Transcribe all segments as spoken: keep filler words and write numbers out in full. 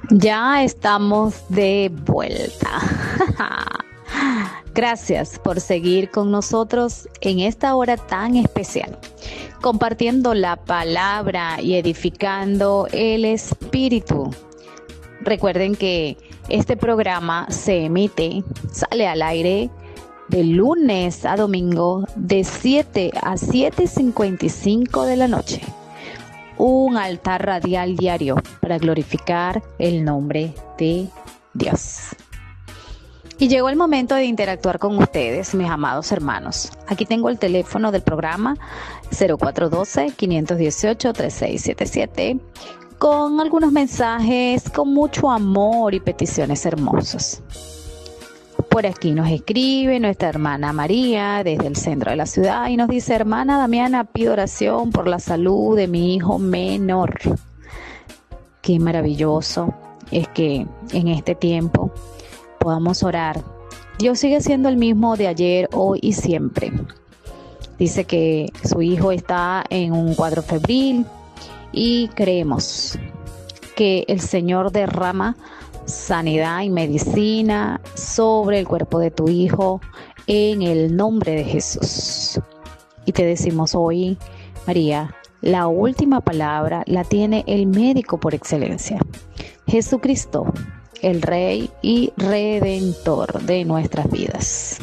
Ya estamos de vuelta. Gracias por seguir con nosotros en esta hora tan especial, compartiendo la palabra y edificando el espíritu. Recuerden que este programa se emite, sale al aire de lunes a domingo de siete a siete cincuenta y cinco de la noche. Un altar radial diario para glorificar el nombre de Dios. Y llegó el momento de interactuar con ustedes, mis amados hermanos. Aquí tengo el teléfono del programa cero cuatro uno dos, cinco uno ocho, tres seis siete siete con algunos mensajes con mucho amor y peticiones hermosas. Por aquí nos escribe nuestra hermana María desde el centro de la ciudad y nos dice: hermana Damiana, pido oración por la salud de mi hijo menor. Qué maravilloso es que en este tiempo podamos orar. Dios sigue siendo el mismo de ayer, hoy y siempre. Dice que su hijo está en un cuadro febril y creemos que el Señor derrama sanidad y medicina sobre el cuerpo de tu hijo en el nombre de Jesús. Y te decimos hoy, María, la última palabra la tiene el médico por excelencia, Jesucristo, el Rey y Redentor de nuestras vidas.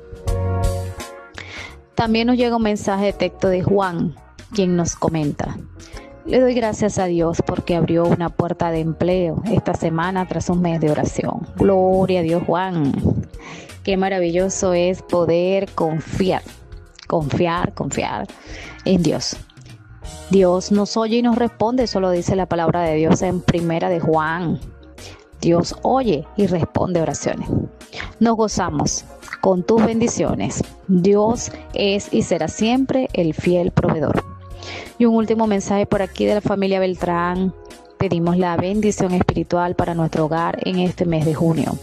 También nos llega un mensaje de texto de Juan, quien nos comenta: le doy gracias a Dios porque abrió una puerta de empleo esta semana tras un mes de oración. Gloria a Dios, Juan. Qué maravilloso es poder confiar, confiar, confiar en Dios. Dios nos oye y nos responde, eso lo dice la palabra de Dios en primera de Juan. Dios oye y responde oraciones. Nos gozamos con tus bendiciones. Dios es y será siempre el fiel proveedor. Y un último mensaje por aquí de la familia Beltrán. Pedimos la bendición espiritual para nuestro hogar en este mes de junio.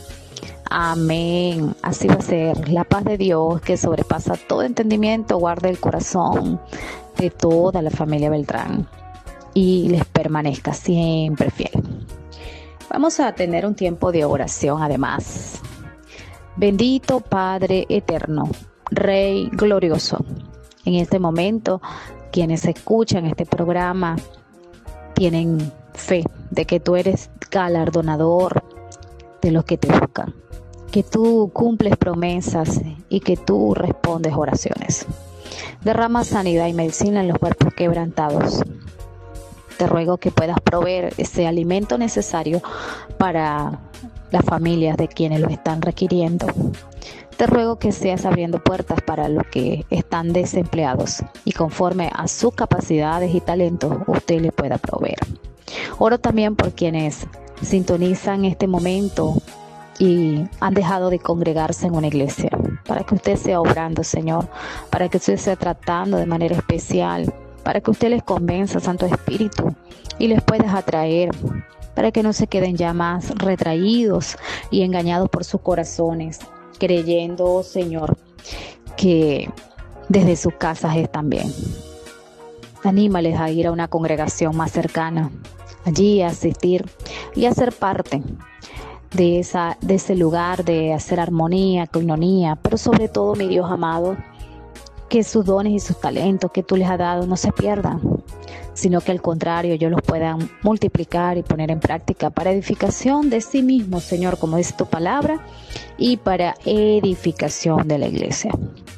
Amén. Así va a ser. La paz de Dios, que sobrepasa todo entendimiento, guarde el corazón de toda la familia Beltrán y les permanezca siempre fiel. Vamos a tener un tiempo de oración además. Bendito Padre eterno, Rey glorioso. En este momento, quienes escuchan este programa tienen fe de que tú eres galardonador de los que te buscan, que tú cumples promesas y que tú respondes oraciones. Derrama sanidad y medicina en los cuerpos quebrantados. Te ruego que puedas proveer ese alimento necesario para las familias de quienes lo están requiriendo. Te ruego que seas abriendo puertas para los que están desempleados y conforme a sus capacidades y talentos usted le pueda proveer. Oro también por quienes sintonizan este momento y han dejado de congregarse en una iglesia, para que usted sea obrando, Señor, para que usted sea tratando de manera especial, para que usted les convenza, Santo Espíritu, y les puedas atraer, para que no se queden ya más retraídos y engañados por sus corazones, creyendo, Señor, que desde sus casas están bien. Anímales a ir a una congregación más cercana, allí a asistir y a ser parte de, esa, de ese lugar, de hacer armonía, coinonía, pero sobre todo, mi Dios amado, que sus dones y sus talentos que tú les has dado no se pierdan, sino que al contrario ellos los puedan multiplicar y poner en práctica para edificación de sí mismos, Señor, como dice tu palabra, y para edificación de la iglesia.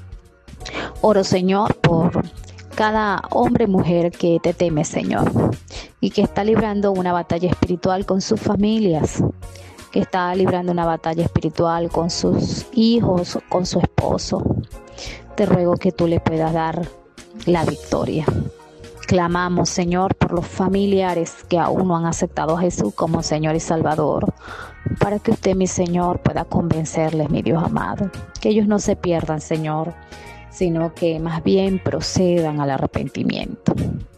Oro, Señor, por cada hombre y mujer que te teme, Señor, y que está librando una batalla espiritual con sus familias, que está librando una batalla espiritual con sus hijos, con su esposo. Te ruego que tú le puedas dar la victoria. Clamamos, Señor, por los familiares que aún no han aceptado a Jesús como Señor y Salvador, para que usted, mi Señor, pueda convencerles, mi Dios amado, que ellos no se pierdan, Señor, sino que más bien procedan al arrepentimiento.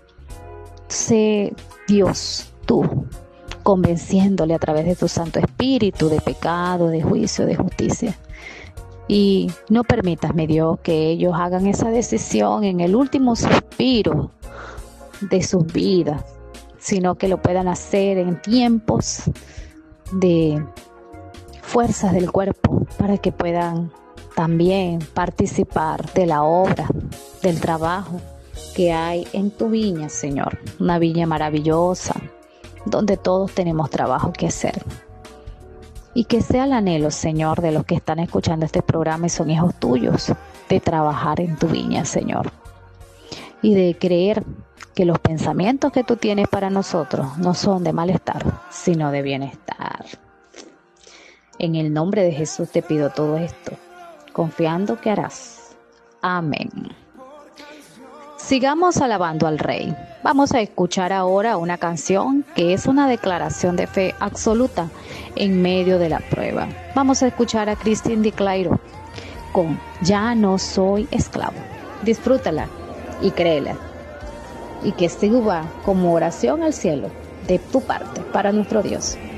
Sé Dios, tú, convenciéndole a través de tu Santo Espíritu de pecado, de juicio, de justicia. Y no permitas, mi Dios, que ellos hagan esa decisión en el último suspiro de sus vidas, sino que lo puedan hacer en tiempos de fuerzas del cuerpo para que puedan también participar de la obra, del trabajo que hay en tu viña, Señor. Una viña maravillosa, donde todos tenemos trabajo que hacer. Y que sea el anhelo, Señor, de los que están escuchando este programa y son hijos tuyos, de trabajar en tu viña, Señor. Y de creer que los pensamientos que tú tienes para nosotros no son de malestar, sino de bienestar. En el nombre de Jesús te pido todo esto, confiando que harás. Amén. Sigamos alabando al Rey. Vamos a escuchar ahora una canción que es una declaración de fe absoluta en medio de la prueba. Vamos a escuchar a Christine Di Clairo con Ya no soy esclavo. Disfrútala y créela. Y que sirva como oración al cielo de tu parte para nuestro Dios.